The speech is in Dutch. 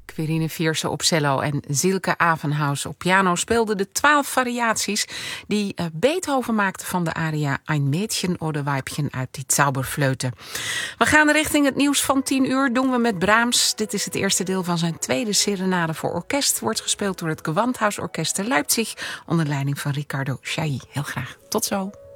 Quirine Vierse op cello en Silke Avenhaus op piano speelden de 12 variaties die Beethoven maakte van de aria Ein Mädchen oder Weibchen uit die Zauberflöte. We gaan richting het nieuws van 10 uur. Doen we met Brahms. Dit is het eerste deel van zijn tweede serenade voor orkest. Wordt gespeeld door het Gewandhausorkest te Leipzig onder leiding van Riccardo Chailly. Heel graag. Tot zo.